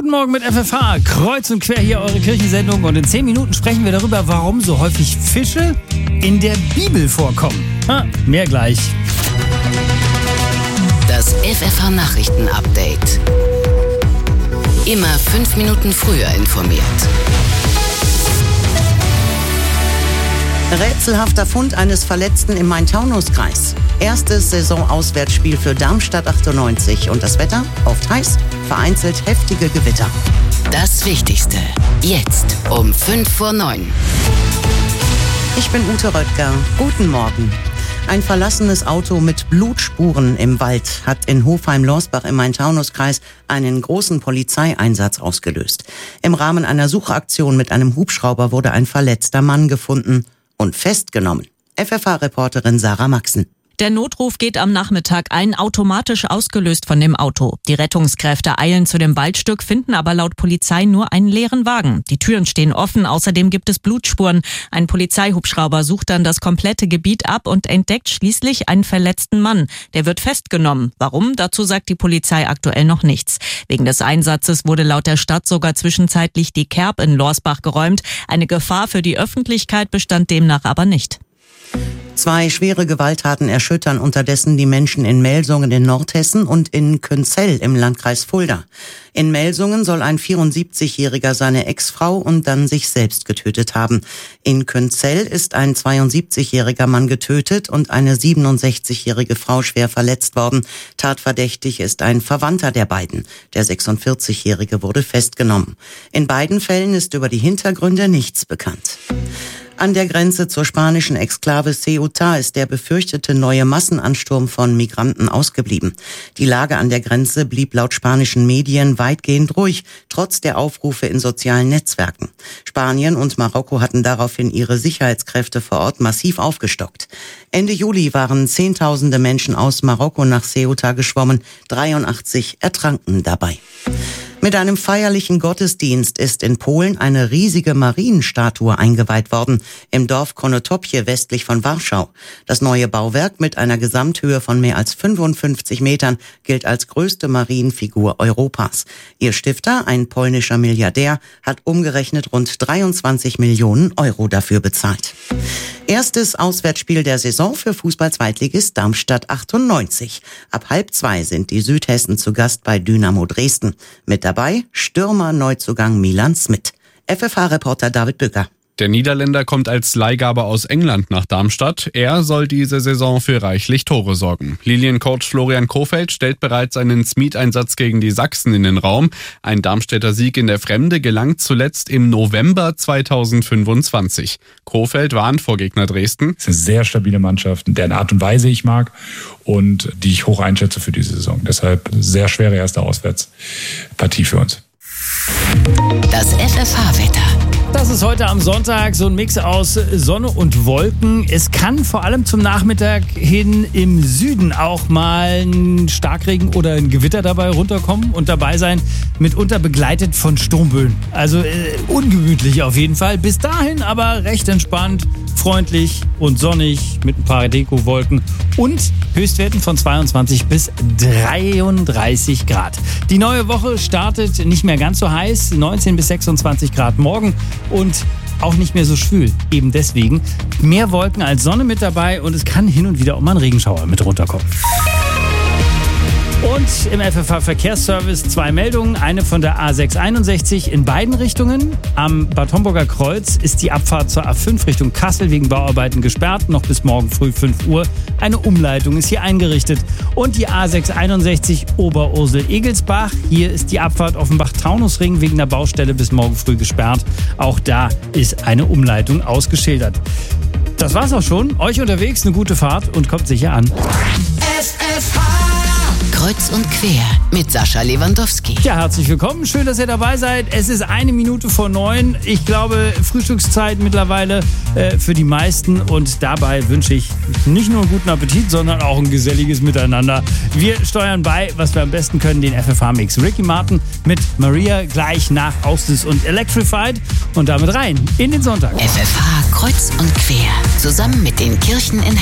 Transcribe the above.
Guten Morgen mit FFH, kreuz und quer hier eure Kirchensendung und in 10 Minuten sprechen wir darüber, warum so häufig Fische in der Bibel vorkommen. Mehr gleich. Das FFH Nachrichten-Update. Immer 5 Minuten früher informiert. Rätselhafter Fund eines Verletzten im Main-Taunus-Kreis. Erstes Saisonauswärtsspiel für Darmstadt 98. Und das Wetter? Oft heiß, vereinzelt heftige Gewitter. Das Wichtigste. Jetzt um 8:55. Ich bin Ute Röttger. Guten Morgen. Ein verlassenes Auto mit Blutspuren im Wald hat in Hofheim-Lorsbach im Main-Taunus-Kreis einen großen Polizeieinsatz ausgelöst. Im Rahmen einer Suchaktion mit einem Hubschrauber wurde ein verletzter Mann gefunden und festgenommen. FFH-Reporterin Sarah Maxen. Der Notruf geht am Nachmittag ein, automatisch ausgelöst von dem Auto. Die Rettungskräfte eilen zu dem Waldstück, finden aber laut Polizei nur einen leeren Wagen. Die Türen stehen offen, außerdem gibt es Blutspuren. Ein Polizeihubschrauber sucht dann das komplette Gebiet ab und entdeckt schließlich einen verletzten Mann. Der wird festgenommen. Warum? Dazu sagt die Polizei aktuell noch nichts. Wegen des Einsatzes wurde laut der Stadt sogar zwischenzeitlich die Kerb in Lorsbach geräumt. Eine Gefahr für die Öffentlichkeit bestand demnach aber nicht. 2 schwere Gewalttaten erschüttern unterdessen die Menschen in Melsungen in Nordhessen und in Künzell im Landkreis Fulda. In Melsungen soll ein 74-Jähriger seine Ex-Frau und dann sich selbst getötet haben. In Künzell ist ein 72-jähriger Mann getötet und eine 67-jährige Frau schwer verletzt worden. Tatverdächtig ist ein Verwandter der beiden. Der 46-jährige wurde festgenommen. In beiden Fällen ist über die Hintergründe nichts bekannt. An der Grenze zur spanischen Exklave Ceuta ist der befürchtete neue Massenansturm von Migranten ausgeblieben. Die Lage an der Grenze blieb laut spanischen Medien weitgehend ruhig, trotz der Aufrufe in sozialen Netzwerken. Spanien und Marokko hatten daraufhin ihre Sicherheitskräfte vor Ort massiv aufgestockt. Ende Juli waren Zehntausende Menschen aus Marokko nach Ceuta geschwommen, 83 ertranken dabei. Mit einem feierlichen Gottesdienst ist in Polen eine riesige Marienstatue eingeweiht worden, im Dorf Konotopie westlich von Warschau. Das neue Bauwerk mit einer Gesamthöhe von mehr als 55 Metern gilt als größte Marienfigur Europas. Ihr Stifter, ein polnischer Milliardär, hat umgerechnet rund 23 Millionen Euro dafür bezahlt. Erstes Auswärtsspiel der Saison für Fußball-Zweitligist Darmstadt 98. Ab 1:30 sind die Südhessen zu Gast bei Dynamo Dresden. Mit dabei Stürmer-Neuzugang Milan Smith. FFH-Reporter David Bücker. Der Niederländer kommt als Leihgabe aus England nach Darmstadt. Er soll diese Saison für reichlich Tore sorgen. Liliencoach Florian Kohfeldt stellt bereits einen Smith-Einsatz gegen die Sachsen in den Raum. Ein Darmstädter Sieg in der Fremde gelang zuletzt im November 2025. Kohfeldt warnt vor Gegner Dresden. Es ist eine sehr stabile Mannschaft, deren Art und Weise ich mag und die ich hoch einschätze für diese Saison. Deshalb sehr schwere erste Auswärtspartie für uns. Das FFH-Wetter. Das ist heute am Sonntag so ein Mix aus Sonne und Wolken. Es kann vor allem zum Nachmittag hin im Süden auch mal ein Starkregen oder ein Gewitter dabei runterkommen und dabei sein, mitunter begleitet von Sturmböen. Also ungemütlich auf jeden Fall. Bis dahin aber recht entspannt, freundlich und sonnig mit ein paar Dekowolken und Höchstwerten von 22 bis 33 Grad. Die neue Woche startet nicht mehr ganz so heiß, 19 bis 26 Grad morgen und auch nicht mehr so schwül. Eben deswegen mehr Wolken als Sonne mit dabei und es kann hin und wieder auch mal ein Regenschauer mit runterkommen. Und im FFH-Verkehrsservice 2 Meldungen. Eine von der A661 in beiden Richtungen. Am Bad Homburger Kreuz ist die Abfahrt zur A5 Richtung Kassel wegen Bauarbeiten gesperrt. Noch bis morgen früh 5 Uhr. Eine Umleitung ist hier eingerichtet. Und die A661 Oberursel-Egelsbach. Hier ist die Abfahrt Offenbach-Taunusring wegen der Baustelle bis morgen früh gesperrt. Auch da ist eine Umleitung ausgeschildert. Das war's auch schon. Euch unterwegs eine gute Fahrt und kommt sicher an. Kreuz und quer mit Sascha Lewandowski. Ja, herzlich willkommen. Schön, dass ihr dabei seid. Es ist 1:01. Ich glaube, Frühstückszeit mittlerweile für die meisten. Und dabei wünsche ich nicht nur einen guten Appetit, sondern auch ein geselliges Miteinander. Wir steuern bei, was wir am besten können, den FFH-Mix. Ricky Martin mit Maria gleich nach Austis und Electrified. Und damit rein in den Sonntag. FFH Kreuz und quer. Zusammen mit den Kirchen in